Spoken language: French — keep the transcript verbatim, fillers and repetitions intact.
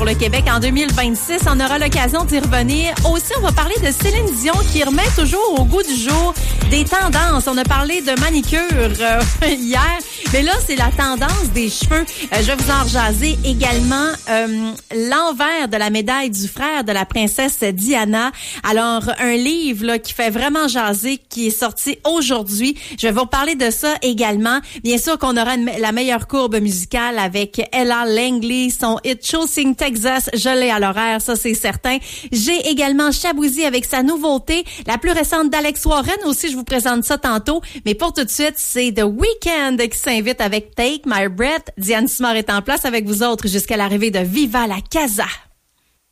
le Québec en deux mille vingt-six. On aura l'occasion d'y revenir. Aussi, on va parler de Céline Dion qui remet toujours au goût du jour des tendances. On a parlé de manicure euh, hier, mais là, c'est la tendance des cheveux. Euh, je vais vous en rejaser également euh, l'envers de la médaille du frère de la princesse Diana. Alors, un livre là, qui fait vraiment jaser, qui est sorti aujourd'hui. Je vais vous parler de ça également. Bien sûr qu'on aura une, la meilleure courbe musicale avec Ella Langley, son hit Choosing Texas. Je l'ai à l'horaire, ça c'est certain. J'ai également Chabouzy avec sa nouveauté, la plus récente d'Alex Warren aussi, je vous présente ça tantôt. Mais pour tout de suite, c'est The Weeknd qui s'invite avec Take My Breath. Diane Simard est en place avec vous autres jusqu'à l'arrivée de Viva la Casa.